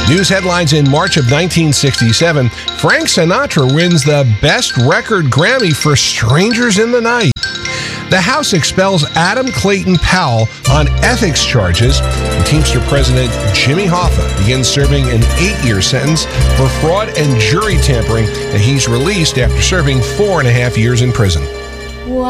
News headlines in March of 1967. Frank Sinatra wins the Best Record Grammy for Strangers in the Night. The House expels Adam Clayton Powell on ethics charges. And Teamster President Jimmy Hoffa begins serving an 8-year sentence for fraud and jury tampering, and he's released after serving 4.5 years in prison.